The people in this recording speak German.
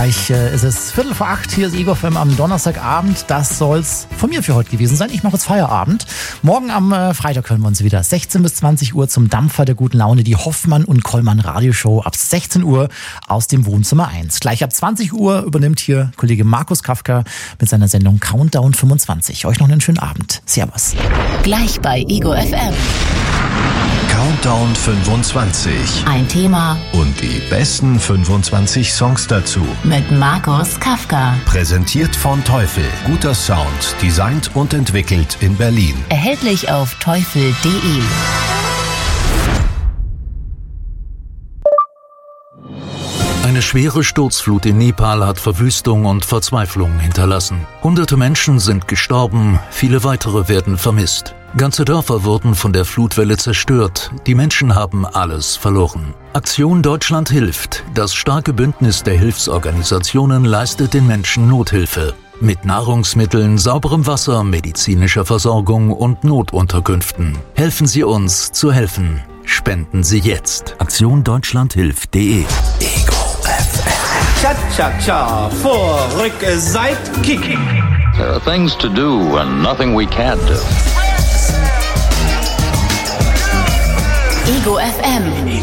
Gleich ist es 7:45, hier ist Ego FM am Donnerstagabend. Das soll's von mir für heute gewesen sein. Ich mache jetzt Feierabend. Morgen am Freitag hören wir uns wieder. 16 bis 20 Uhr zum Dampfer der guten Laune, die Hoffmann und Kollmann Radioshow ab 16 Uhr aus dem Wohnzimmer 1. Gleich ab 20 Uhr übernimmt hier Kollege Markus Kafka mit seiner Sendung Countdown 25. Euch noch einen schönen Abend. Servus. Gleich bei Ego FM. Countdown 25. Ein Thema Und die besten 25 Songs dazu. mit Markus Kafka. Präsentiert von Teufel. Guter Sound. Designt und entwickelt in Berlin. Erhältlich auf teufel.de. Eine schwere Sturzflut in Nepal hat Verwüstung und Verzweiflung hinterlassen. Hunderte Menschen sind gestorben, viele weitere werden vermisst. Ganze Dörfer wurden von der Flutwelle zerstört. Die Menschen haben alles verloren. Aktion Deutschland hilft. Das starke Bündnis der Hilfsorganisationen leistet den Menschen Nothilfe. Mit Nahrungsmitteln, sauberem Wasser, medizinischer Versorgung und Notunterkünften. Helfen Sie uns zu helfen. Spenden Sie jetzt. AktionDeutschlandHilft.de. Ego FM. Cha-cha-cha, Vorrück, Sidekick. There are things to do and nothing we can't do. Ego FM.